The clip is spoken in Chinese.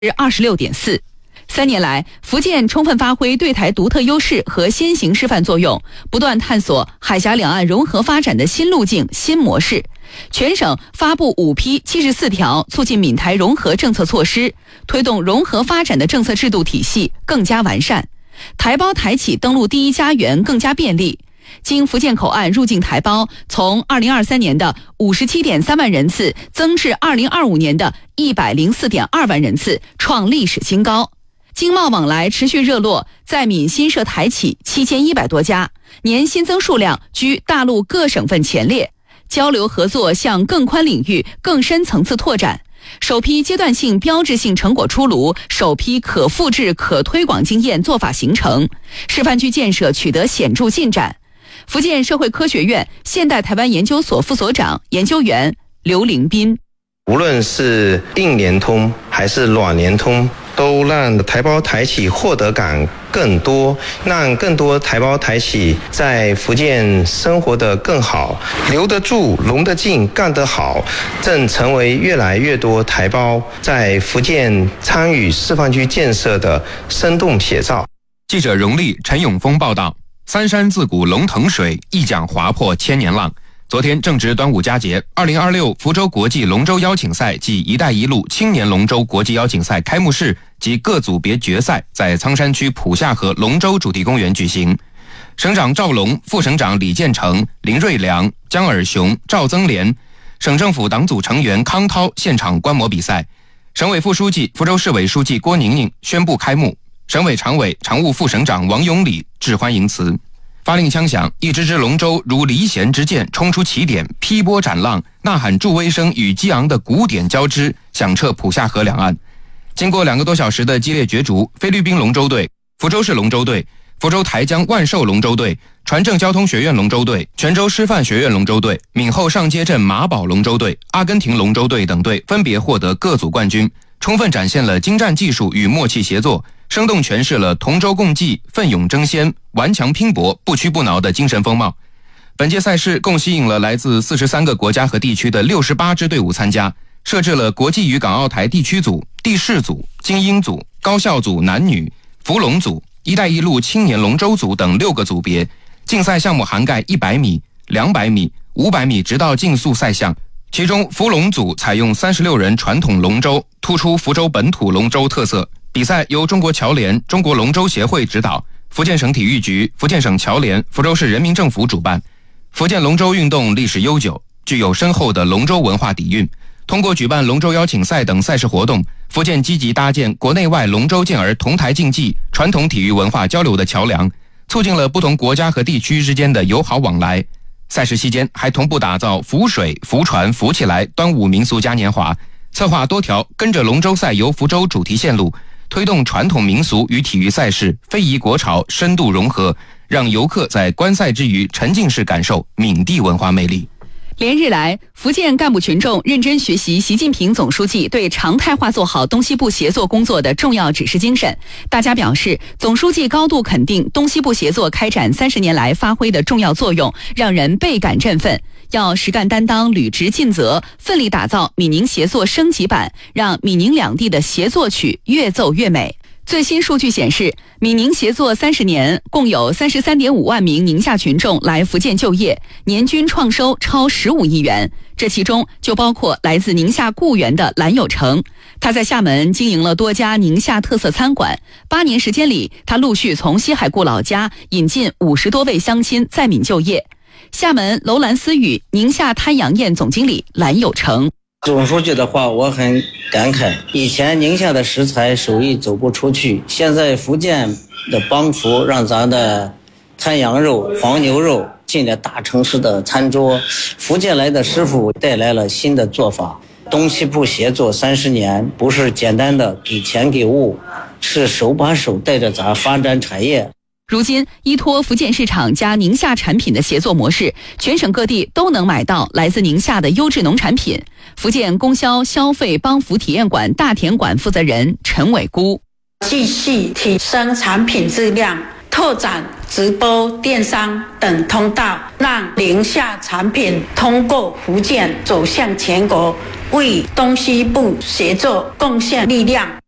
26.4%。3年来，福建充分发挥对台独特优势和先行示范作用，不断探索海峡两岸融合发展的新路径、新模式。全省发布5批74条促进闽台融合政策措施，推动融合发展的政策制度体系更加完善，台胞台企登陆第一家园更加便利。经福建口岸入境台胞从2023年的57.3万人次增至2025年的104.2万人次，创历史新高。经贸往来持续热络，在闽新设台企7100多家，年新增数量居大陆各省份前列。交流合作向更宽领域、更深层次拓展。首批阶段性标志性成果出炉，首批可复制可推广经验做法形成，示范区建设取得显著进展。福建社会科学院现代台湾研究所副所长、研究员刘凌斌， 无论是硬联通还是软联通，都让台胞台企获得感更多，让更多台胞台企在福建生活得更好，留得住、融得进、干得好，正成为越来越多台胞在福建参与示范区建设的生动写照。 记者荣丽、陈永峰报道。三山自古龙腾水，一桨划破千年浪。昨天正值端午佳节，2026福州国际龙舟邀请赛暨“一带一路”青年龙舟国际邀请赛开幕式及各组别决赛在苍山区浦下河龙舟主题公园举行。省长赵龙、副省长李建成、林瑞良、江尔雄、赵增廉，省政府党组成员康涛现场观摩比赛。省委副书记、福州市委书记郭宁宁宣布开幕。省委常委、常务副省长王永礼致欢迎词。发令枪响，一支支龙舟如离弦之箭冲出起点，劈波斩浪，呐喊助威声与激昂的鼓点交织，响彻浦下河两岸。经过2个多小时的激烈角逐，菲律宾龙舟队、福州市龙舟队、福州台江万寿龙舟队、船政交通学院龙舟队、泉州师范学院龙舟队、闽后上街镇马堡龙舟队、阿根廷龙舟队等队分别获得各组冠军，充分展现了精湛技术与默契协作，生动诠释了同舟共济、奋勇争先、顽强拼搏、不屈不挠的精神风貌。本届赛事共吸引了来自43个国家和地区的68支队伍参加，设置了国际与港澳台地区组、地市组、精英组、高校组男女、福龙组、一带一路青年龙舟组等6个组别。竞赛项目涵盖100米、200米、500米直到竞速赛项。其中福龙组采用36人传统龙舟，突出福州本土龙舟特色。比赛由中国侨联、中国龙舟协会指导，福建省体育局、福建省侨联、福州市人民政府主办。福建龙舟运动历史悠久，具有深厚的龙舟文化底蕴。通过举办龙舟邀请赛等赛事活动，福建积极搭建国内外龙舟健儿同台竞技、传统体育文化交流的桥梁，促进了不同国家和地区之间的友好往来。赛事期间还同步打造浮水、浮船、浮起来端午民俗嘉年华，策划多条跟着龙舟赛游福州主题线路，推动传统民俗与体育赛事非遗国潮深度融合，让游客在观赛之余沉浸式感受闽地文化魅力。 连日来，福建干部群众认真学习习近平总书记对常态化做好东西部协作工作的重要指示精神。大家表示，总书记高度肯定东西部协作开展30年来发挥的重要作用，让人倍感振奋。要实干担当、履职尽责，奋力打造闽宁协作升级版，让闽宁两地的协作曲越奏越美。最新数据显示，闽宁协作30年，共有33.5万名宁夏群众来福建就业，年均创收超15亿元。这其中就包括来自宁夏固原的蓝有成，他在厦门经营了多家宁夏特色餐馆。8年时间里，他陆续从西海固老家引进50多位乡亲在闽就业。厦门楼兰私语宁夏滩洋宴总经理蓝有成， 总书记的话我很感慨，以前宁夏的食材手艺走不出去，现在福建的帮扶让咱的滩羊肉、黄牛肉进了大城市的餐桌，福建来的师傅带来了新的做法。东西部协作30年，不是简单的给钱给物，是手把手带着咱发展产业。 如今依托福建市场加宁夏产品的协作模式，全省各地都能买到来自宁夏的优质农产品。福建供销消费帮扶体验馆大田馆负责人陈伟姑， 继续提升产品质量，拓展直播电商等通道，让宁夏产品通过福建走向全国，为东西部协作贡献力量。